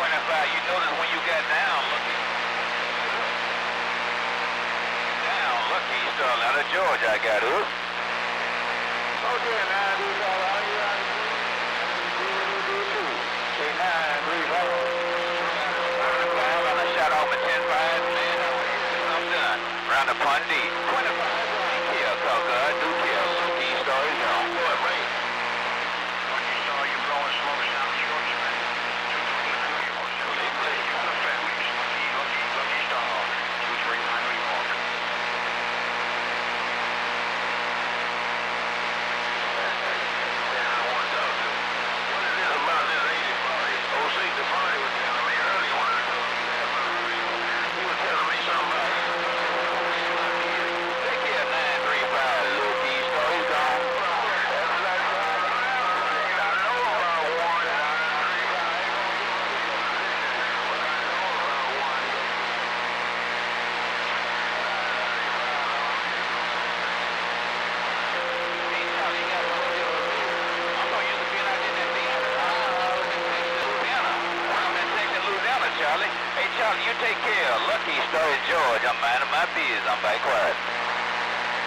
25, you notice when you got down, Lucky. Down, Lucky Starling out of Georgia, I got hooked. Okay, now this all right. You got I'm gonna shut off at 10-5, man. I'm done. Round the Pundit. 25. Kill, Coca. Do kill. Lucky Stories on. Boy, wait. Lucky Star, you blowing smoke down the short man. 229 Lucky Star. 239 New York. Charlie. Hey, Charlie, you take care. Lucky Story, George. I'm minding my biz. I'm back quiet.